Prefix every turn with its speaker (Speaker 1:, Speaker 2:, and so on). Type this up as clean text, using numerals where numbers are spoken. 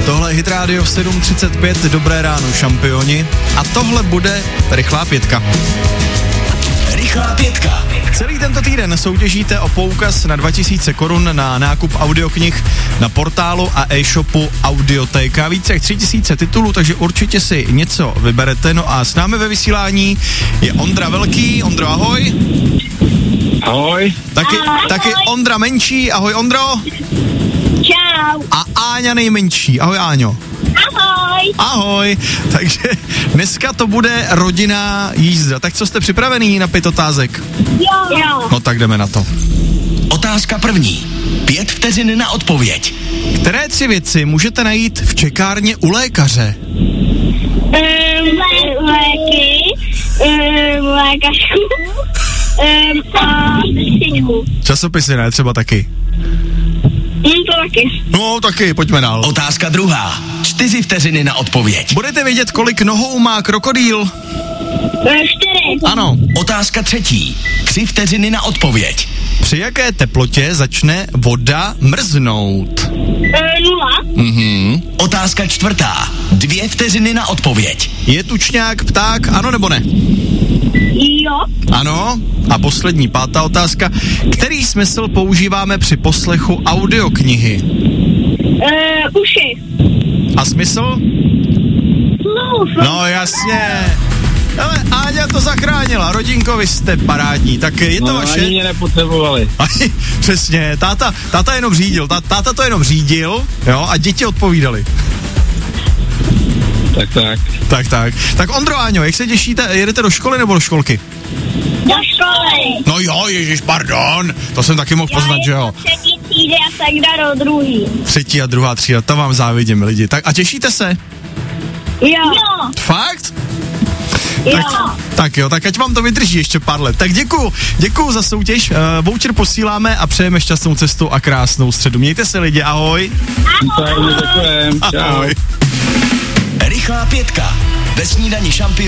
Speaker 1: Tohle je Hit Radio v 7:35, dobré ráno, šampioni. A tohle bude rychlá pětka.
Speaker 2: Rychlá pětka.
Speaker 1: Celý tento týden soutěžíte o poukaz na 2000 korun na nákup audioknih na portálu a e-shopu Audioteka. Více jak 3000 titulů, takže určitě si něco vyberete. No a s námi ve vysílání je Ondra Velký. Ondro, ahoj.
Speaker 3: Ahoj.
Speaker 1: Taky Ondra Menší. Ahoj, Ondro.
Speaker 4: Čau.
Speaker 1: A Áňa nejmenší. Ahoj, Áňo.
Speaker 4: Ahoj.
Speaker 1: Ahoj. Takže dneska to bude rodinná jízda. Tak co, jste připravený na 5 otázek?
Speaker 4: Jo.
Speaker 1: No tak jdeme na to.
Speaker 2: Otázka první. 5 vteřin na odpověď.
Speaker 1: Které 3 věci můžete najít v čekárně u lékaře?
Speaker 4: Léky, lékařku a knihu.
Speaker 1: Časopisy ne, třeba taky.
Speaker 4: To taky.
Speaker 1: No taky, pojďme dál.
Speaker 2: Otázka druhá. 4 vteřiny na odpověď.
Speaker 1: Budete vědět, kolik nohou má krokodýl?
Speaker 4: 4.
Speaker 1: Ano.
Speaker 2: Otázka třetí. 3 vteřiny na odpověď.
Speaker 1: Při jaké teplotě začne voda mrznout?
Speaker 4: 0.
Speaker 2: Otázka čtvrtá. 2 vteřiny na odpověď.
Speaker 1: Je tučňák pták, ano nebo ne?
Speaker 4: Jo.
Speaker 1: Ano. A poslední, 5. otázka. Který smysl používáme při poslechu audioknihy?
Speaker 4: Uši.
Speaker 1: A smysl? No jasně. Ale Áňa to zachránila, rodinko, vy jste parádní, tak je to vaše?
Speaker 3: Ani mě nepotřebovali.
Speaker 1: Přesně, táta jenom řídil, táta to jenom řídil, jo, a děti odpovídali. Tak. Tak Ondro, Áňo, jak se těšíte, jedete do školy nebo do školky?
Speaker 4: Do školy.
Speaker 1: No jo, ježiš, pardon, to jsem taky mohl poznat, že jo.
Speaker 4: 3. třídy a tak do 2.
Speaker 1: 3. a 2. třída, to vám závidím, lidi. Tak a těšíte se?
Speaker 4: Jo.
Speaker 1: Fakt?
Speaker 4: Jo.
Speaker 1: Tak jo, tak ať vám to vydrží ještě pár let. Tak děkuju za soutěž, voucher posíláme a přejeme šťastnou cestu a krásnou středu. Mějte se, lidi, ahoj.
Speaker 3: Děkujem.
Speaker 1: Ahoj.
Speaker 2: Rychlá pětka. Ve snídani šampionu.